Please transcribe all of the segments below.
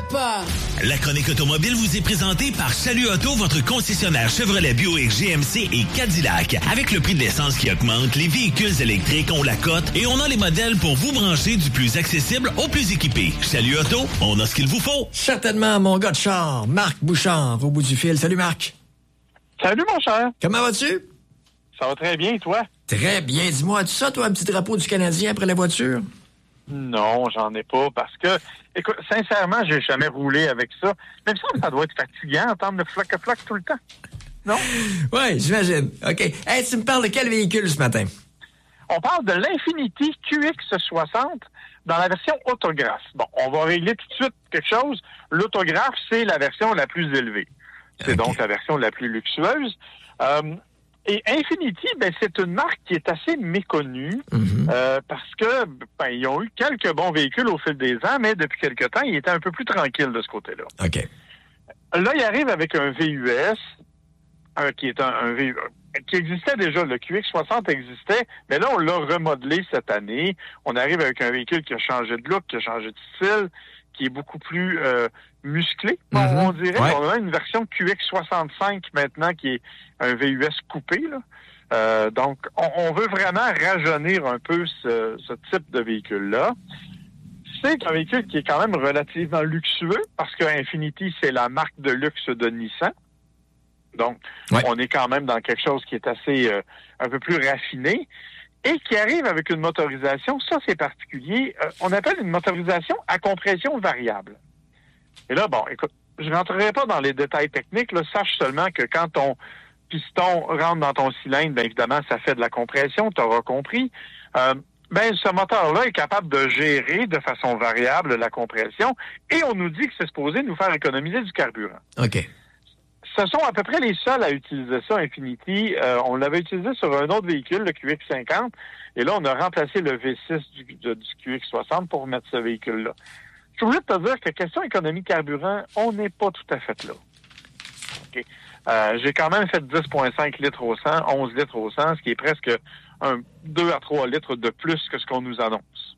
pas! La chronique automobile vous est présentée par Salut Auto, votre concessionnaire Chevrolet Buick, GMC et Cadillac. Avec le prix de l'essence qui augmente, les véhicules électriques ont la cote et on a les modèles pour vous brancher du plus accessible au plus équipé. Salut Auto, on a ce qu'il vous faut. Certainement, mon gars de char, Marc Bouchard, au bout du fil. Salut, Marc. Salut, mon cher. Comment vas-tu? Ça va très bien, toi? Très bien. Dis-moi, as-tu ça, toi, un petit drapeau du Canadien après la voiture? Non, j'en ai pas parce que, écoute, sincèrement, j'ai jamais roulé avec ça. Même ça doit être fatigant, entendre le floc-floc tout le temps. Non? Oui, j'imagine. OK. Hey, tu me parles de quel véhicule ce matin? On parle de l'Infiniti QX60 dans la version autographe. Bon, on va régler tout de suite quelque chose. L'autographe, c'est la version la plus élevée. C'est donc la version la plus luxueuse. Et Infiniti, c'est une marque qui est assez méconnue parce que ils ont eu quelques bons véhicules au fil des ans, mais depuis quelque temps, ils étaient un peu plus tranquilles de ce côté-là. OK. Là, ils arrivent avec un VUS qui est un VUS qui existait déjà. Le QX60 existait, mais là, on l'a remodelé cette année. On arrive avec un véhicule qui a changé de look, qui a changé de style, qui est beaucoup plus musclé, on dirait. Ouais. On a une version QX65 maintenant qui est un VUS coupé. Là. Donc, on veut vraiment rajeunir un peu ce type de véhicule-là. C'est un véhicule qui est quand même relativement luxueux parce que Infiniti, c'est la marque de luxe de Nissan. Donc, on est quand même dans quelque chose qui est assez un peu plus raffiné et qui arrive avec une motorisation, ça c'est particulier, on appelle une motorisation à compression variable. Et là, bon, écoute, je n'entrerai pas dans les détails techniques, là, sache seulement que quand ton piston rentre dans ton cylindre, bien évidemment, ça fait de la compression, tu auras compris. Ce moteur-là est capable de gérer de façon variable la compression et on nous dit que c'est supposé nous faire économiser du carburant. OK. Ce sont à peu près les seuls à utiliser ça, Infiniti. On l'avait utilisé sur un autre véhicule, le QX50, et là, on a remplacé le V6 du QX60 pour mettre ce véhicule-là. Je suis obligé de te dire que question économie carburant, on n'est pas tout à fait là. Okay. J'ai quand même fait 10,5 litres au 100, 11 litres au 100, ce qui est presque 2 à 3 litres de plus que ce qu'on nous annonce.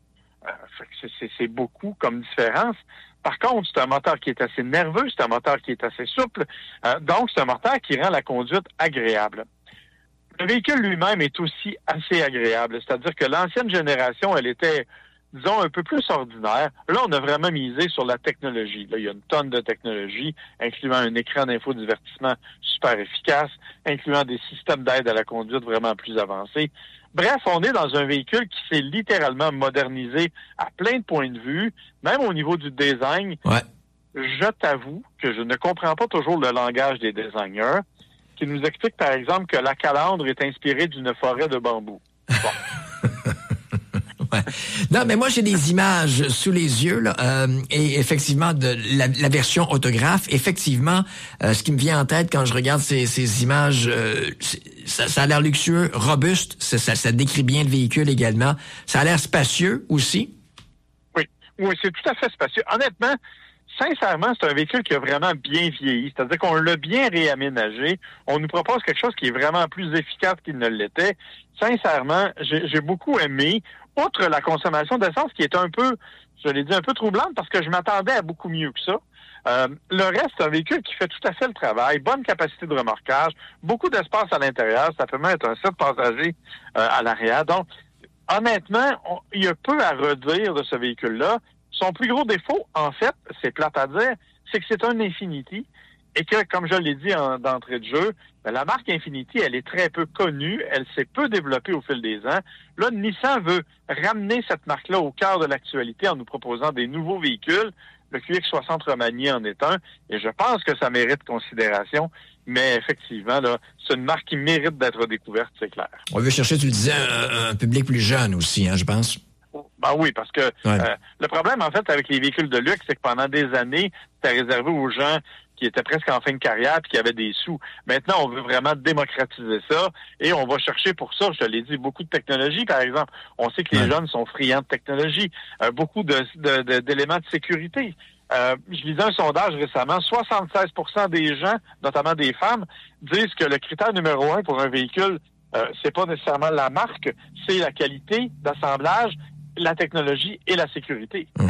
C'est beaucoup comme différence. Par contre, c'est un moteur qui est assez nerveux, c'est un moteur qui est assez souple, donc c'est un moteur qui rend la conduite agréable. Le véhicule lui-même est aussi assez agréable, c'est-à-dire que l'ancienne génération, elle était, disons, un peu plus ordinaire. Là, on a vraiment misé sur la technologie. Là, il y a une tonne de technologie, incluant un écran d'infodivertissement super efficace, incluant des systèmes d'aide à la conduite vraiment plus avancés. Bref, on est dans un véhicule qui s'est littéralement modernisé à plein de points de vue, même au niveau du design. Ouais. Je t'avoue que je ne comprends pas toujours le langage des designers, qui nous expliquent, par exemple, que la calandre est inspirée d'une forêt de bambou. Bon. Ouais. Non, mais moi, j'ai des images sous les yeux, là, et effectivement, de la version autographe, effectivement, ce qui me vient en tête quand je regarde ces images, ça a l'air luxueux, robuste, ça décrit bien le véhicule également. Ça a l'air spacieux aussi. Oui, c'est tout à fait spacieux. Honnêtement, sincèrement, c'est un véhicule qui a vraiment bien vieilli. C'est-à-dire qu'on l'a bien réaménagé. On nous propose quelque chose qui est vraiment plus efficace qu'il ne l'était. Sincèrement, j'ai beaucoup aimé. Outre la consommation d'essence qui est un peu, je l'ai dit, un peu troublante parce que je m'attendais à beaucoup mieux que ça. Le reste, c'est un véhicule qui fait tout à fait le travail, bonne capacité de remorquage, beaucoup d'espace à l'intérieur, ça peut même être un 7 passagers à l'arrière. Donc, honnêtement, il y a peu à redire de ce véhicule-là. Son plus gros défaut, en fait, c'est plate à dire, c'est que c'est un Infiniti et que, comme je l'ai dit d'entrée de jeu, la marque Infiniti, elle est très peu connue, elle s'est peu développée au fil des ans. Là, Nissan veut ramener cette marque-là au cœur de l'actualité en nous proposant des nouveaux véhicules. Le QX60 remanié en est un, et je pense que ça mérite considération. Mais effectivement, là, c'est une marque qui mérite d'être découverte, c'est clair. On veut chercher, tu le disais, un public plus jeune aussi, hein, je pense. Ben oui, parce que le problème, en fait, avec les véhicules de luxe, c'est que pendant des années, c'était réservé aux gens qui étaient presque en fin de carrière et qui avaient des sous. Maintenant, on veut vraiment démocratiser ça et on va chercher pour ça, je te l'ai dit, beaucoup de technologie, par exemple. On sait que les jeunes sont friands de technologie, beaucoup d'éléments de sécurité. Je lisais un sondage récemment, 76% des gens, notamment des femmes, disent que le critère numéro 1 pour un véhicule, c'est pas nécessairement la marque, c'est la qualité d'assemblage, la technologie et la sécurité.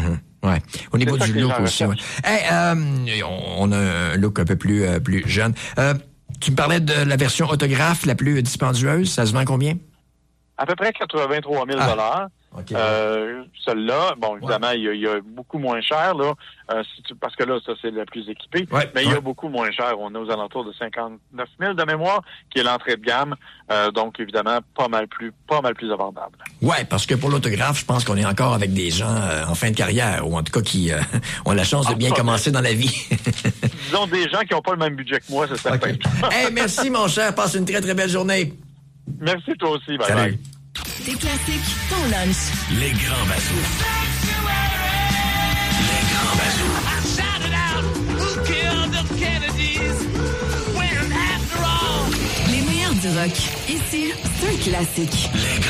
Ouais. Au niveau C'est ça du que les look gens aussi, ouais. Hey, on a un look un peu plus jeune. Tu me parlais de la version autographe la plus dispendieuse. Ça se vend combien? À peu près 83 000 Okay. Celle-là, bon, évidemment, il y a beaucoup moins cher, là, parce que là, ça, c'est la plus équipée. Ouais, mais il y a beaucoup moins cher. On est aux alentours de 59 000 de mémoire, qui est l'entrée de gamme. Donc, évidemment, pas mal plus abordable. Ouais, parce que pour l'autographe, je pense qu'on est encore avec des gens en fin de carrière, ou en tout cas qui ont la chance de bien commencer dans la vie. Disons des gens qui n'ont pas le même budget que moi, c'est certain. Okay. Hey, merci, mon cher. Passe une très, très belle journée. Merci, toi aussi. Bye Salut. bye. Des classiques, ton lunch. Les grands bazous. Les grands bazous. Les meilleurs du rock. Ici, c'est un classique. Les grands